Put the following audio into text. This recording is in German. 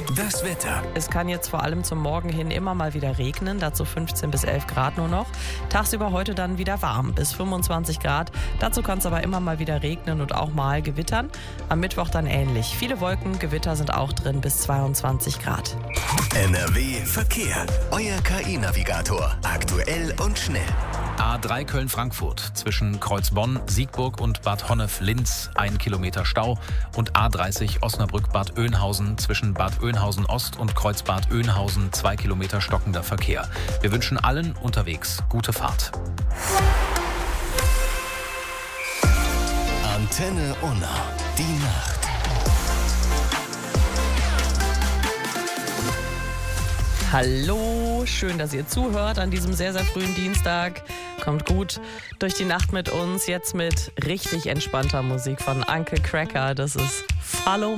Das Wetter. Es kann jetzt vor allem zum Morgen hin immer mal wieder regnen, dazu 15 bis 11 Grad nur noch. Tagsüber heute dann wieder warm, bis 25 Grad. Dazu kann es aber immer mal wieder regnen und auch mal gewittern. Am Mittwoch dann ähnlich. Viele Wolken, Gewitter sind auch drin, bis 22 Grad. NRW Verkehr. Euer KI-Navigator. Aktuell und schnell. A3 Köln-Frankfurt zwischen Kreuzbonn, Siegburg und Bad Honnef-Linz 1 Kilometer Stau und A30 Osnabrück-Bad Oeynhausen zwischen Bad Oeynhausen-Ost und Kreuzbad Oeynhausen 2 Kilometer stockender Verkehr. Wir wünschen allen unterwegs gute Fahrt. Antenne Unna. Die Nacht. Hallo, schön, dass ihr zuhört an diesem sehr, sehr frühen Dienstag. Kommt gut durch die Nacht mit uns, jetzt mit richtig entspannter Musik von Uncle Cracker. Das ist Follow